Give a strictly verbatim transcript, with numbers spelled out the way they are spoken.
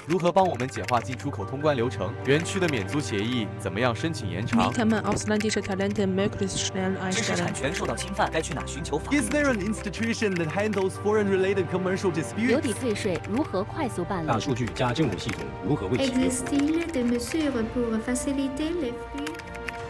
如何帮我们简化进出口通关流程？园区的免租协议怎么样申请延长？ Wie kann man ausländische Talente möglichst schnell 知识 einstellen? 产权受到侵犯，该去哪寻求法律 Is there an institution that handles foreign-related commercial 留 disputes? 抵退税如何快速办理？ 大数据加政务系统如何为企业 Existe-t-il des mesures pour faciliter les flux